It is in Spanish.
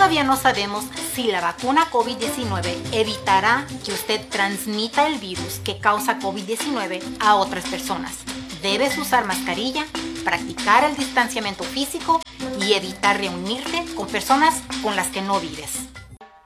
todavía no sabemos si la vacuna COVID-19 evitará que usted transmita el virus que causa COVID-19 a otras personas. Debes usar mascarilla, practicar el distanciamiento físico y evitar reunirte con personas con las que no vives.